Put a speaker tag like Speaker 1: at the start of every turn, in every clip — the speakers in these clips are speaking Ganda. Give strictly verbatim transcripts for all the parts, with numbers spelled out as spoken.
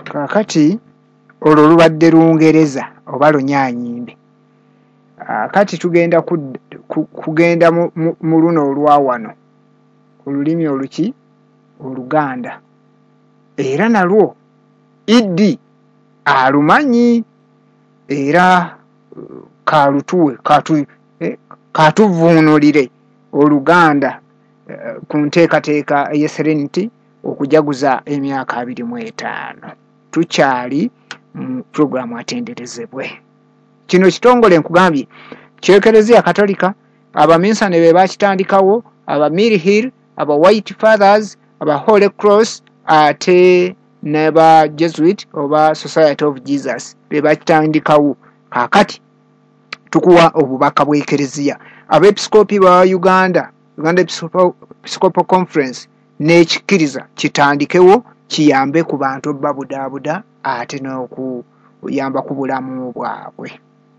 Speaker 1: kakati olwo lubadde Lungereza oba Lunyanyimbe. Kati tugenda ku, ku, kugenda mu, mu, mu luno olwa wano olulimi oluki Oluganda era nalwo Idi alumanyi era kalutuwe katu eh, katuvuunulire Oluganda eh, ku nteekateeka ye Serenity okujaguza emyaka abiri mu etaano. Tukyali mu programu atenderezebwe. Kino kitongole nkugambye kyekerezia Katolika, abaminsane be bakitandikawo, aba Mill Hill, aba White Fathers, aba Holy Cross ate neba Jesuit oba Society of Jesus be bakitandikawo. Kakati tukuwa obubaka bw'ekerezia. Abepiskopi ba Uganda, Uganda Episcopal, Episcopal Conference n'ekikiriza kitandikewo kiyambe ku bantu babudaabuda ate n'okuyamba ku bulamu bwabwe.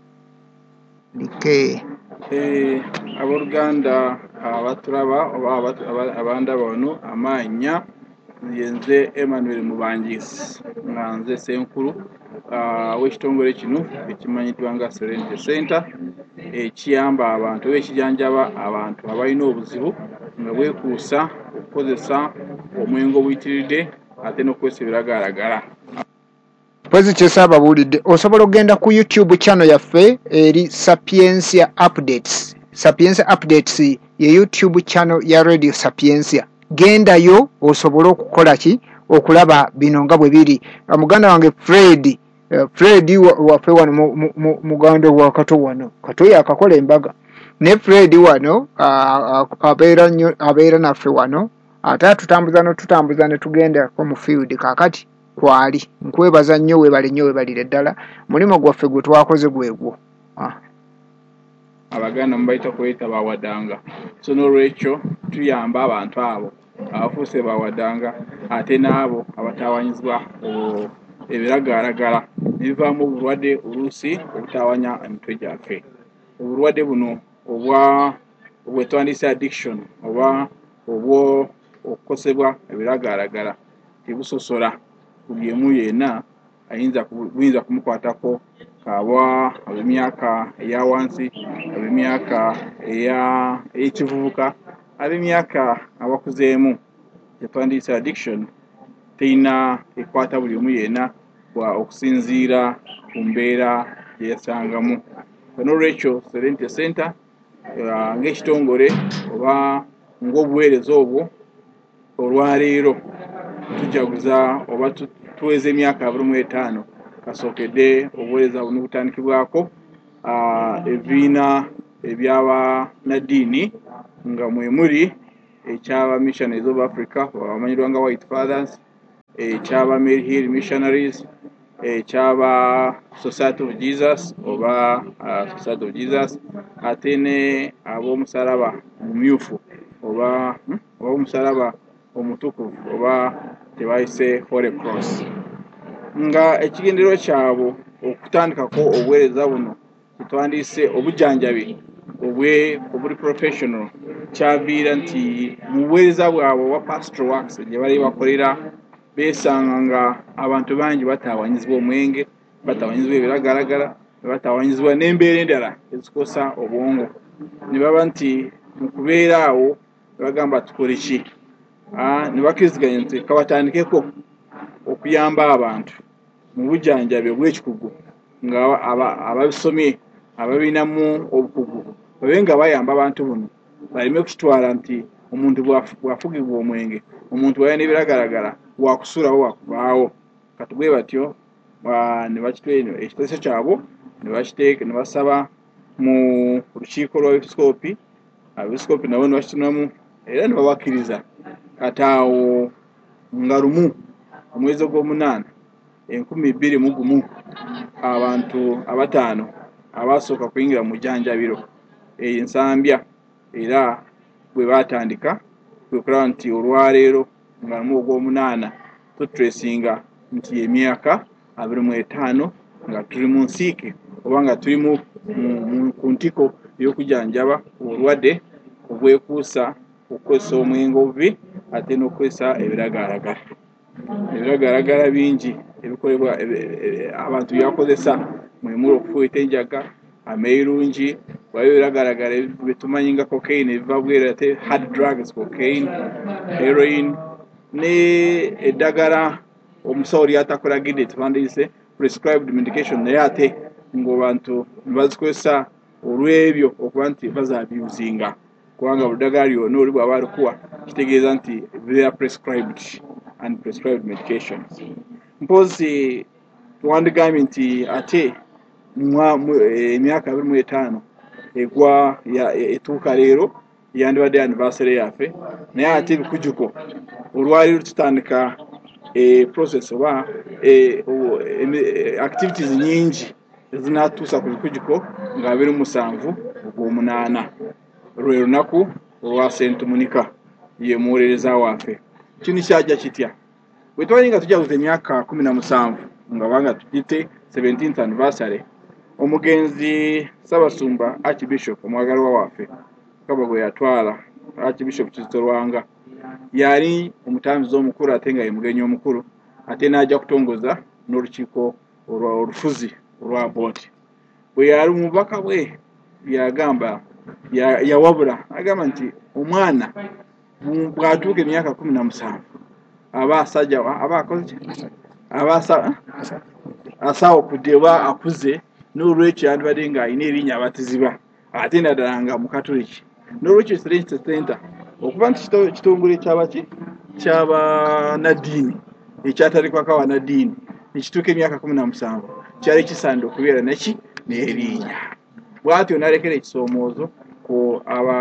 Speaker 1: Like
Speaker 2: eh aboluganda abatulaba oba abanda bano amanya yenze Emmanuel Mubangisi nga nze senkulu uh, w'ekitongole kino ekimanyitwa nga Serenity Center ekiyamba abantu bekijanjaba abantu abalina obuzibu nga bwekuusa okukozesa omwengo obuyitiridde ate n'okukozesa ebiragalalagala.
Speaker 1: Pozi kyesaba bulidde osobola ogenda ku YouTube channel yaffe eri Sapiensia Updates. Sapiensia Updates ye YouTube channel ya Radio Sapiensia. Gendayo osobola okukola ki okulaba bino nga bwe biri. Muganda wange Fred uh, Fred waffe wano muganda wa Kato wano Kato yakakola embaga ne Fred wano uh, abeera nnyo abeera naffe wano ate tutambuza no tutambuza ne tugenda ko mu field kakati kwali nkwebaza nnyo webale nnyo webalire ddala mulimo gwaffe gwe twakoze gwegwo. ah.
Speaker 2: Abaganda mbaita kweta bawadanga so n'olwekyo tuyamba abantu abo abafuuse bawadanga ate n'abo abatawanyizibwa ebiragalalagala ebivaamu obulwadde oluusi obutawanya emitwe gyaffe. Obulwadde buno obwa obwetwandise addiction oba obwo okukosebwa ebiragalalagala tebusosola buli emu yenna ayinza kuyinza kumukwatako kaba ab'emyaka eya wansi ab'emyaka eya ekivubuka ab'emyaka abakuzeemu. Etwandise addiction teina ekwata buli emu yenna kwa okusinziira ku mbeera gye yasangamu. N'olwekyo Serenity Center uh, ng'ekitongole oba ng'obuweereza obwo olwaleero tujaguza oba tuweze emyaka abiri mu etaano kasookedde obuweereza buno butandikibwako uh, ebibiina ebyaba naddiini nga mwe muli ekyaba Missionaries of Africa abamanyirwa nga White Fathers, ekyaba Mill Hill Missionaries, ekyaba Society of Jesus oba uh, Society of Jesus ate ne ab'omusalaba omumyufu oba hmm? ab'omusalaba omutukuvu oba tebayise Holy Cross. Nga ekigendererwa kyabo okutandikako obuweereza buno kitwandise obujjanjabi obwe obuli professional kyaviira nti mu buweereza bwabwe obwa pastoral works gye bali bakolera beesanga nga abantu bangi batawanyizibwa omwenge, batawanyizibwa ebiragalalagala, batawanyizibwa n'embeera endala ezikosa obwongo. Ne baba nti mu kubeera awo bagamba tukole ki? Ah, ne bakkiriziganya nti kabatandikeko okuyamba abantu mu bujjanjabi obw'ekikugu nga ababisomye ababinamu obukugu babe nga bayamba abantu buno baleme kukitwala nti omuntu bwafugibwa omwenge, omuntu bwayina ebiragalalagala wakusulawo wakubaawo. Katugwe batyo ne bakitweno ekiteeso kyabo ne bakiteeka ne basaba mu lukiiko lw'abepiskopi, abepiskopi nabo ne bakitunamu era ne babakkiriza. Kati awo nga lumu omwezi gw'omunaana enkumi bbiri mu gumu abantu abataano abasooka kuyingira mu jjanjabiro ensambya era bwe batandika kwe kulaba nti olwaleero nga lumu ogw'omunaana tutresinga nti emyaka abiri mu etaano nga tuli mu nsiike oba nga tuli mu ku ntiko ey'okujjanjaba obulwadde obwekuusa okukozesa omwenge obubi ate n'okukozesa ebiragalalagala. Ebiragalalagala bingi ebikolebwa abantu byakozesa mwemura okufuuyita enjaga ameirungi wayo biragaragara bitumanyi nga cocaine ebiva bwera te hard drugs cocaine heroin ne eddagala omusawo lyatakulagidde tubandiyise prescribed medication naye ate ng'abantu bazikozesa olw'ebyo okuba nti bazaabyuzinga kubanga buddagala lyonna oli bw'aba alikuwa kitegeeza nti they are prescribed and prescribed medications. Mpozi tuwandigambye nti ate emyaka abiri mu etaano egwa etuuka leero yandibadde anniversary yaffe naye ate ebikujuko olwali tutandika e process oba e, e, activities nyingi ezinatuusa ku bikujuko nga abiri mu musanvu ogw'omunaana lwe lunaku olwa Saint Monica ye muwolereza waffe. Kino kyajja kitya bwe twali nga tujaguza emyaka kumi na musanvu nga banga tugite seventeenth anniversary omugenzi Ssaabasumba Archbishop omwagalwa waffe Kabago yatwala Archbishop Kizito Lwanga yali omutambuzi omukulu ate nga ye mugenyi omukulu ate n'ajja kutongoza n'olukiiko olufuzi olwa board. Bwe yali omubaka bwe yagamba yawabula agamba nti omwana bw'atuuka emyaka kumi na musanvu aba asajja aba akoze aba asawo kudeba akuze n'olwekyo yandibadde nga alina erinnya abatiziba ate naddala nga mukatoliki n'olwekyo Serenity Center okuba nti kitongole kyabaki ky'abanaddiini ekyatalikwako abanaddiini nekituuka emyaka kumi na musanvu kyali kisaanidde okubeera neki n'erinnya. Bw'atyo n'alekera ekisoomoozo ku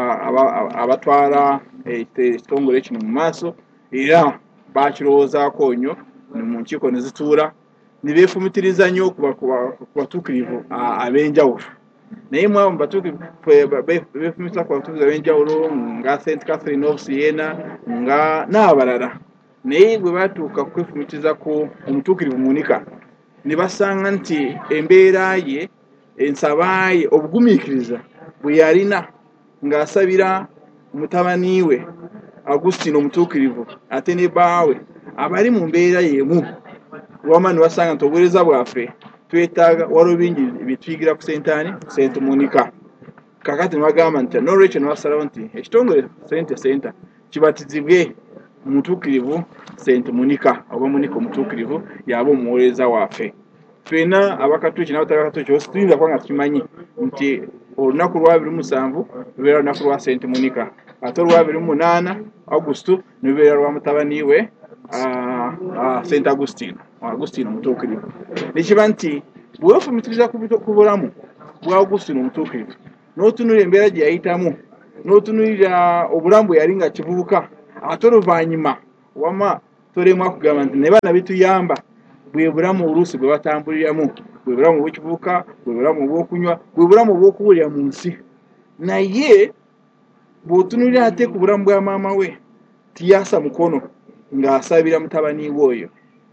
Speaker 2: abatwala ekitongole kino mu maaso era bakirowoozaako nnyo mu nkiiko ne zituula ne beefumitiriza nnyo ku batuukirivu ab'enjawulo naye mu abo beefumitiza ku batuukirivu ab'enjawulo nga Saint Catherine of Siena nga n'abalala naye bwe batuuka kwefumitiza ku omutuukirivu Monica ne basanga nti embeera ye ensaba ye obugumiikiriza bwe yalina ng'asabira mutabani we Augustine omutuukirivu ate ne baawe abali mu mbeera y'emu lwama ne basanga nti obuweereza bwaffe twetaaga waliwo bingi byetuyigira ku sentaani Saint Monica. Kakati ne bagamba nti n'olwekyo ne basalawo nti ekitongole Serenity Center kibatizibwe omutuukirivu Saint Monica oba Monica omutuukirivu yaba omuweereza waffe. Ffenna abakatoliki n'abatali bakatoliki tuyinza kuba nga tukimanyi nti olunaku lwa abiri mu musanvu lubeera lunaku lwa Saint Monica ate olwa abiri mu munaana Augusto ne lubeera lwa mutabani we Saint Augustine Augustine omutuukirivu. Nekiba nti bweweefumitiriza ku bulamu bwa Augustine omutuukirivu n'otunulira embeera gye yayitamu n'otunulira obulamu bwe yali nga kivubuka ate oluvannyuma wama tolemwa kugamba nti ne bana bituyamba bwe bulamu oluusi bwe batambuliramu bwe bulamu obw'ekivubuka bwe bulamu obw'okunywa bwe bulamu obw'okuwulira mu nsi. Naye bw'otunulira ate ku bulamu bwa maama we tiyasa mukono ng'asabira mutabani we oyo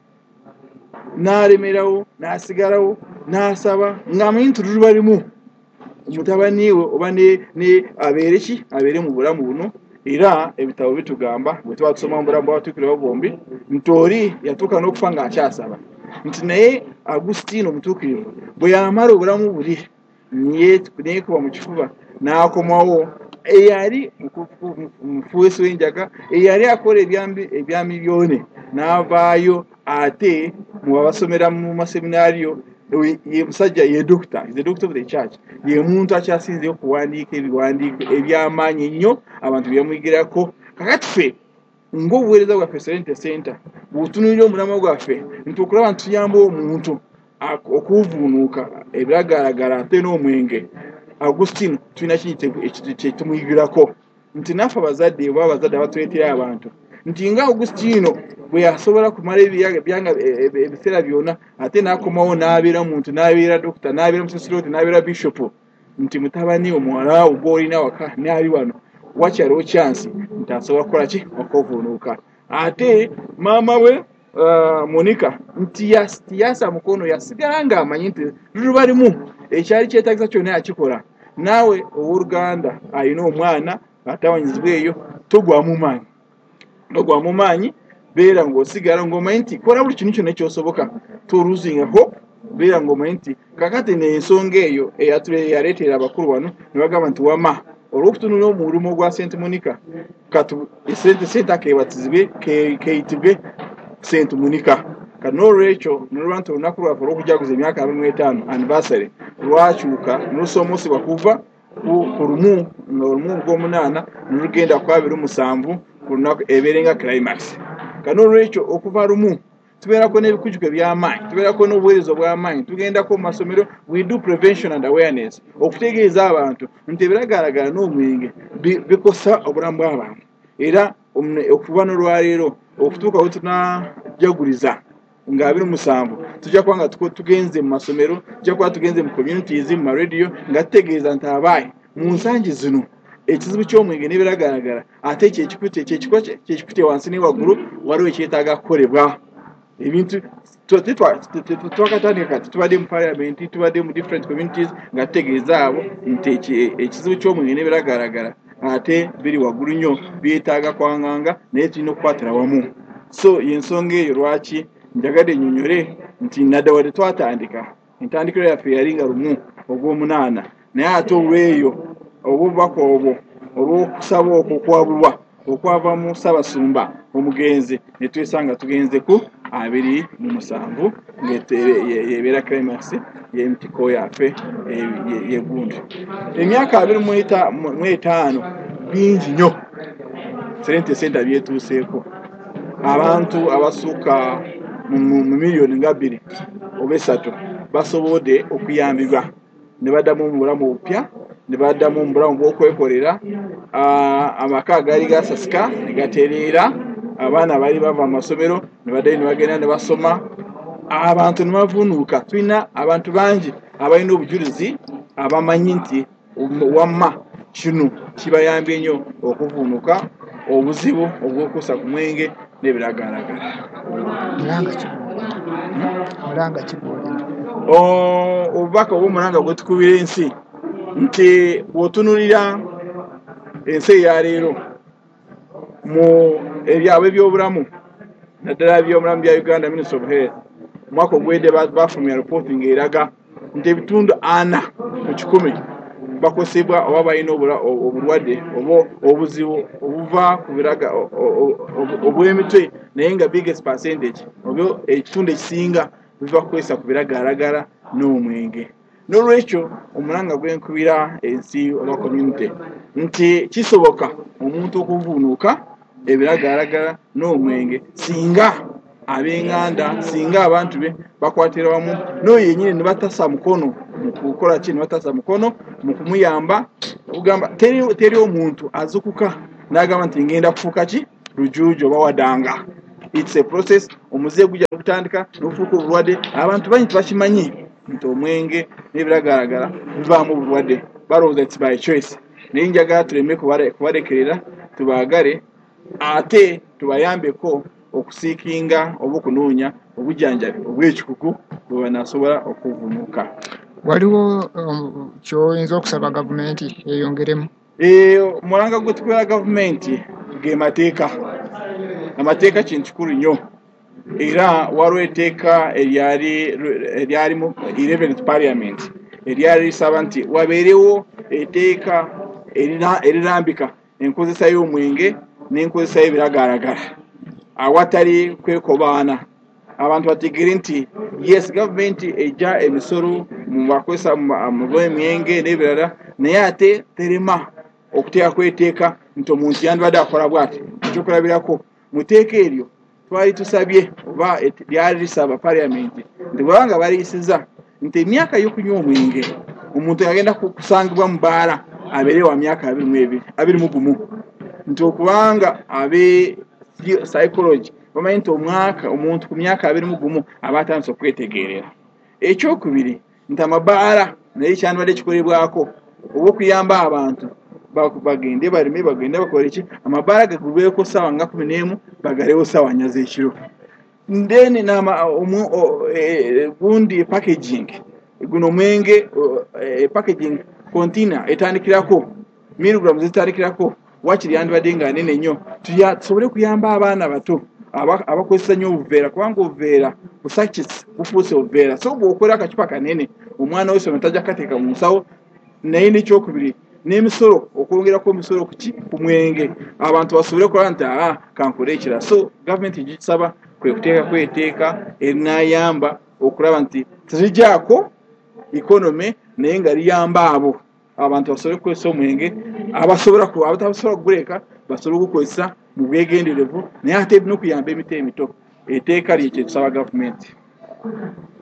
Speaker 2: n'alemerawo n'asigalawo n'asaba ng'amanyi nti luli limu mutabani we oba ne abeere ki abeere mu bulamu buno. Era ebitabo bitugamba bwe tuba tusoma mu bulamu bw'abatuukirivu bombi nti oli yatuuka n'okufa ng'akyasaba nti naye Augustine omutuukirivu bwe yamala obulamu buli neekuba mu kifuba n'akomawo eyali mufuweesi w'enjaga eyali akola ebyami byone n'avaayo ate mu babasomera mu maseminaariyo ye musajja ye doctor is the doctor of the church ye muntu akyasinze okuwandiika ebiwandiiko eby'amaanyi ennyo abantu byamuyigirako. Kakati ffe ng'obuweereza bwaffe Serenity Center bw'otunuulira omulama gwaffe nti okulaba nti tuyamba omuntu okuvuunuuka ebiragalagala ate n'omwenge Augustine tulina kintu kye tumuyigirako nti naffe abazadde oba abazadde abatuleetera abantu nti nga Augustino bwe yasobola kumala ebiseera byonna ate n'akomawo n'abeera muntu n'abeera dokita n'abeera musasiroti n'abeera bishopu nti mutabani omuwala we gw'olina waka n'ali wano wakyaliwo kyansi nti asobola kukola ki okuvuunuuka. Ate maama we Monica nti yasa mukono yasigala ng'amanyi nti luluba limu ekyali kyetaagisa kyonna yakikola. Naawe ow'oluganda alina omwana atawanyizibwa eyo togwamu maanyi togwamu maanyi beera ng'osigala ng'omanyi nti kola buli kintu kyonna ky'osoboka to losing hope, beera ng'omanyi nti kakati n'ensonga eyo eyaleetera abakulu wano ne bagamba nti wama olw'okutunula omulumo ogwa Saint Monica katu esente sente keebatizibwe keeyitibwe Saint Monica. Kati n'olwekyo n'olwanti olunaku lwaffe olw'okujaguza emyaka abiri mu etaano anniversary lwakyuka n'olusoomosebwa kuva ku lumu olumu gw'omunaana n'olugenda ku abiri musanvu ku lunaku ebeerenga climax. Kati n'olwekyo okuva lumu tubeerako n'ebikujjuko by'amaanyi, tubeerako n'obuweereza obw'amaanyi, tugendako mu masomero, we do prevention and awareness, okutegeeza abantu nti ebiragalalagala n'omwenge bikosa obulamu bw'abantu. Era okuva n'olwaleero okutuuka we tunajaguliza nga abiri musanvu tujja kuba nga tugenze mu masomero, tujja kuba tugenze mu communities, mu maradio nga tutegeeza nti abaayi mu nsangi zino ekizibu ky'omwenge n'ebiragalalagala ate kyekikute wansi ne waggulu waliwo ekyetaaga kukolebwa. Ebintu twakatandika kati tubadde mu parliament, tubadde mu different communities nga tutegeeza abo nti ekizibu ky'omwenge n'ebiragalalagala ate biri waggulu nnyo byetaaga kwanganga naye tulina okukwatira wamu. So y'ensonga eyo lwaki njagadde nnyonnyole nti nadda wadde twatandika entandikiro yaffe yali nga lumu ogw'omunaana naye ate olw'eyo obubaka obwo olw'okusaba okwo okwabulwa okwava mu Ssaabasumba omugenzi ne twesanga tugenze ku abiri mu musanvu ng'ebeera climax y'emitiko yaffe y'eggundu. Emyaka abiri mu etaano bingi nnyo, sente sente byetuuseeko. Abantu abasukka mu miliyoni nga bbiri oba esatu basobodde okuyambibwa ne baddamu mu bulamu obupya, ne baddamu mu bulamu bw'okwekolera. Amaka gaali gasasika ne gatereera, abaana baali bava mu masomero ne baddayo ne bagenda ne basoma, abantu ne bavunuuka. Tulina abantu bangi abalina obujulizi abamanyi nti wamma kino kibayambye nnyo okuvunuuka obuzibu obw'okussa ku mwenge n'ebiragalalagala.
Speaker 1: Mulanga kibuulira
Speaker 2: obubaka obw'omulanga bwe tukubira ensi nti bw'otunulira ensi eya leero mu ebyabwe by'obulamu naddala by'obulamu bya Uganda Ministry of Health omwaka ogwedde bafulumya ripooti ng'eraga nti ebitundu ana mu kikumi bakosebwa oba balina obulwadde oba obuzibu obuva ku biraga obw'emitwe naye nga biggest percentage oba ekitundu ekisinga biva kukozesa ku biragalalagala n'omwenge. N'olwekyo omulanga gwenkubira ensi oba community nti kisoboka omuntu okuvunuuka ebiragalalagala n'omwenge singa ab'enganda, singa abantu be bakwatira wamu n'oyo yennyini ne batassa mukono mu kukola ki, ne batassa mukono mu kumuyamba. Ogamba teri teri omuntu azukuka n'agamba nti ngenda kufuuka ki lujuujo oba wadanga. It's a process. Omuze gujja kutandika n'ofuuka obulwadde. Abantu bangi tebakimanyi nti omwenge n'ebiragalalagala bivaamu obulwadde, balowooza nti by choice. Naye njagala tuleme kubalekerera, tubaagale ate tubayambeko okusiikinga oba okunoonya obujjanjabi obw'ekikugu bwe banasobola okuvunuuka.
Speaker 1: Waliwo um, ky'oyinza okusaba gavumenti eyongeremu?
Speaker 2: Mulanga gwe tukola gavumenti ge mateeka. Amateeka kintu kikulu nnyo, era waliwo etteeka eryali mu eleventh parliament eryali lisaba nti wabeerewo etteeka erirambika enkozesa y'omwenge n'enkozesa y'ebiragalalagala awatali kwekobaana. Abantu bategere nti yes gavumenti ejja emisolo mu bakozesa mu bw'emyenge n'ebirala, naye ate terema okuteeka kweteeka nti omuntu yandibadde akola bw'ati. Ekyokulabirako mu tteeka eryo twali tusabye oba lyali lisaba parliament nti bw'abanga baliyisiza nti emyaka y'okunywa omwenge omuntu agenda kusangibwa mu bbaala abeere wa myaka abiri mu ebiri abiri mu gumu, nti okubanga abe psychology bamanyi nti omwaka omuntu ku myaka abiri mu gumu aba atandise okwetegeerera. Ekyokubiri nti amabbaala naye kyandibadde kikolebwako oba okuyamba abantu bagende balime bagende bakole ki, amabbaala gagulweeko ssaawa nga kumi n'emu bagalewo ssaawa nnya z'ekiro. Then gundi packaging guno omwenge packaging container etandikirako milligrams zitandikirako wakiri yandibadde nga nene nnyo tusobole kuyamba abaana bato abakozesa nnyo obuveera kubanga obuveera busakisi bufuuse obuveera so bw'okola akacupa kanene omwana w'essomero tajja kateeka mu nsawo naye n'ekyokubiri n'emisolo okwongerako emisolo ku mwenge abantu basobole okola nti aa kankole ekirala so gavumenti gisaba kwe kuteekako etteeka erinayamba okulaba nti tezigyako ekonome naye nga liyamba abo abantu basobole kukozesa omwenge abasobola abatasobola kuguleka basobole okukozesa mu bwegenderevu naye ate n'okuyamba emiti emito etteeka lyekyo tusaba gavumenti.